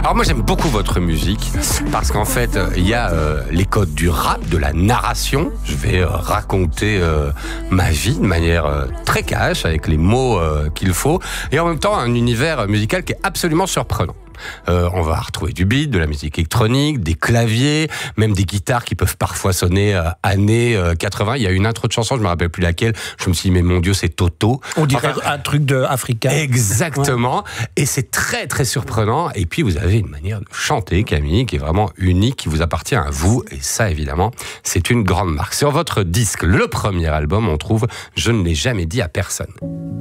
Alors moi j'aime beaucoup votre musique parce qu'en fait il y a les codes du rap, de la narration. Je vais raconter ma vie de manière très cash avec les mots qu'il faut et en même temps un univers musical qui est absolument surprenant. On va retrouver du beat, de la musique électronique, des claviers, même des guitares qui peuvent parfois sonner années 80. Il y a une intro de chanson, je me rappelle plus laquelle. Je me suis dit, mais mon Dieu, c'est Toto. On dirait un truc de africain. Exactement. Ouais. Et c'est très, très surprenant. Et puis, vous avez une manière de chanter, Camille, qui est vraiment unique, qui vous appartient à vous. Et ça, évidemment, c'est une grande marque. Sur votre disque, le premier album, on trouve « Je ne l'ai jamais dit à personne ».